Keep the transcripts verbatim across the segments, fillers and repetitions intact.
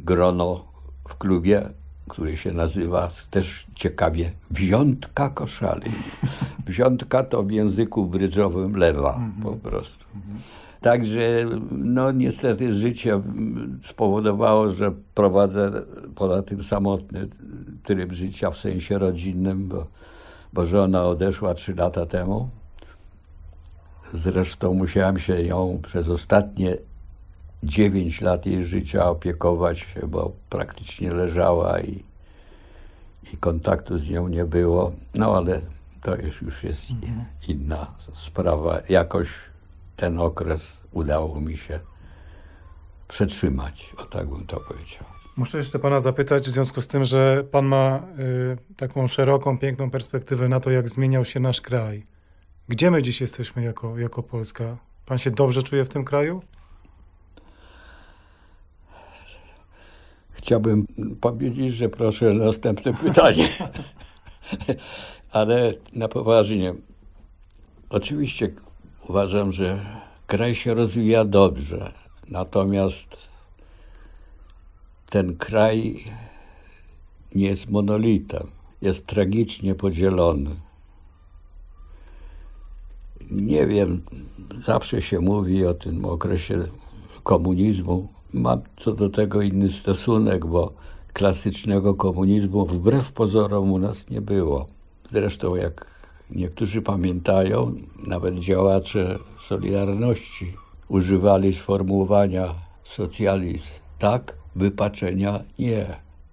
grono w klubie, który się nazywa też ciekawie Wziątka Koszalin. Wziątka to w języku brydżowym lewa po prostu. Także no niestety życie spowodowało, że prowadzę poza tym samotny tryb życia w sensie rodzinnym, bo, bo żona odeszła trzy lata temu. Zresztą musiałem się ją przez ostatnie dziewięć lat jej życia opiekować, bo praktycznie leżała i, i kontaktu z nią nie było. No ale to jest, już jest mhm. inna sprawa. Jakoś ten okres udało mi się przetrzymać, o tak bym to powiedział. Muszę jeszcze pana zapytać w związku z tym, że pan ma y, taką szeroką, piękną perspektywę na to, jak zmieniał się nasz kraj. Gdzie my dziś jesteśmy jako, jako Polska? Pan się dobrze czuje w tym kraju? Chciałbym powiedzieć, że proszę następne pytanie. Ale na poważnie. Oczywiście uważam, że kraj się rozwija dobrze. Natomiast ten kraj nie jest monolitem. Jest tragicznie podzielony. Nie wiem, zawsze się mówi o tym okresie komunizmu. Mam co do tego inny stosunek, bo klasycznego komunizmu wbrew pozorom u nas nie było. Zresztą jak niektórzy pamiętają, nawet działacze Solidarności używali sformułowania socjalizm tak, wypaczenia nie.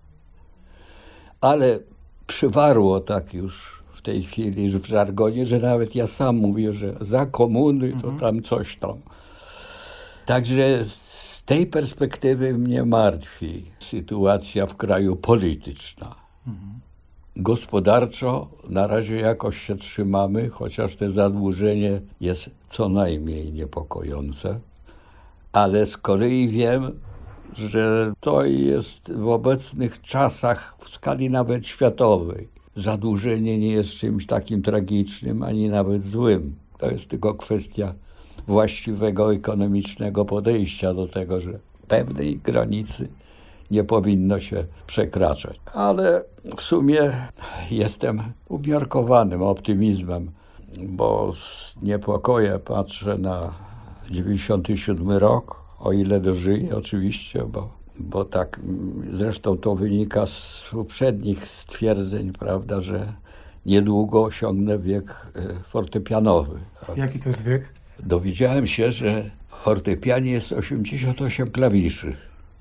Ale przywarło tak już w tej chwili że w żargonie, że nawet ja sam mówię, że za komuny to tam coś tam. Także z tej perspektywy mnie martwi sytuacja w kraju polityczna. Mhm. Gospodarczo na razie jakoś się trzymamy, chociaż to zadłużenie jest co najmniej niepokojące. Ale z kolei wiem, że to jest w obecnych czasach w skali nawet światowej. Zadłużenie nie jest czymś takim tragicznym, ani nawet złym. To jest tylko kwestia właściwego ekonomicznego podejścia do tego, że pewnej granicy nie powinno się przekraczać. Ale w sumie jestem umiarkowanym optymizmem, bo z niepokojem patrzę na dziewięćdziesiąty siódmy rok, o ile dożyję oczywiście, bo, bo tak zresztą to wynika z poprzednich stwierdzeń, prawda, że niedługo osiągnę wiek fortepianowy. Jaki to jest wiek? Dowiedziałem się, że w fortepianie jest osiemdziesiąt osiem klawiszy.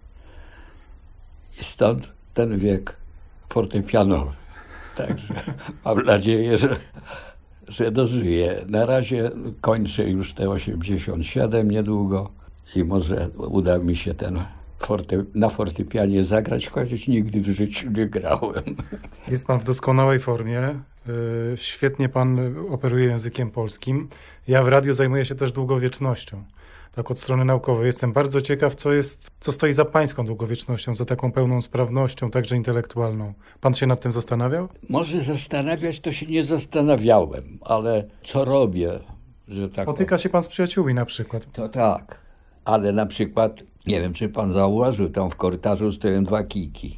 I stąd ten wiek fortepianowy. Także mam nadzieję, że, że dożyję. Na razie kończę już te osiemdziesiąt siedem niedługo i może uda mi się ten forte, na fortepianie zagrać, chociaż nigdy w życiu nie grałem. Jest pan w doskonałej formie. Świetnie pan operuje językiem polskim. Ja w radiu zajmuję się też długowiecznością. Tak od strony naukowej. Jestem bardzo ciekaw, co jest, co stoi za pańską długowiecznością, za taką pełną sprawnością, także intelektualną. Pan się nad tym zastanawiał? Może zastanawiać to się nie zastanawiałem, ale co robię? Że tak Spotyka się pan z przyjaciółmi na przykład. To tak, ale na przykład, nie wiem, czy pan zauważył, tam w korytarzu stoją dwa kijki.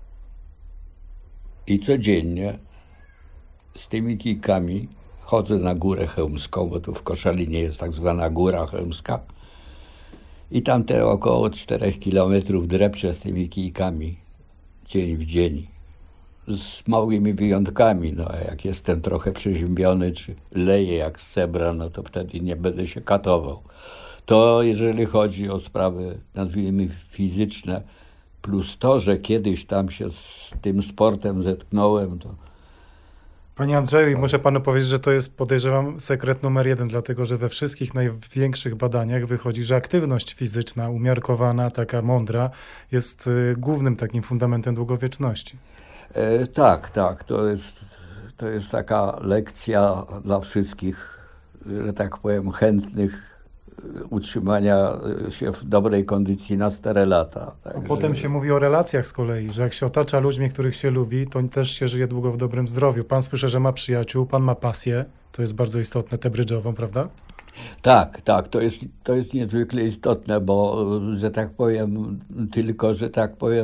I codziennie z tymi kijkami chodzę na Górę Chełmską, bo tu w Koszalinie jest tak zwana Góra Chełmska. I tam te około czterech kilometrów drepczę z tymi kijkami dzień w dzień. Z małymi wyjątkami. No, jak jestem trochę przeziębiony, czy leję jak z cebra, no to wtedy nie będę się katował. To jeżeli chodzi o sprawy, nazwijmy fizyczne, plus to, że kiedyś tam się z tym sportem zetknąłem, to Panie Andrzeju, muszę panu powiedzieć, że to jest, podejrzewam, sekret numer jeden, dlatego że we wszystkich największych badaniach wychodzi, że aktywność fizyczna, umiarkowana, taka mądra, jest y, głównym takim fundamentem długowieczności. E, tak, tak. To jest, to jest taka lekcja dla wszystkich, że tak powiem, chętnych utrzymania się w dobrej kondycji na cztery lata. Tak, a potem że... się mówi o relacjach z kolei, że jak się otacza ludźmi, których się lubi, to też się żyje długo w dobrym zdrowiu. Pan słyszę, że ma przyjaciół, pan ma pasję, to jest bardzo istotne, tę brydżową, prawda? Tak, tak, to jest, to jest niezwykle istotne, bo, że tak powiem, tylko, że tak powiem,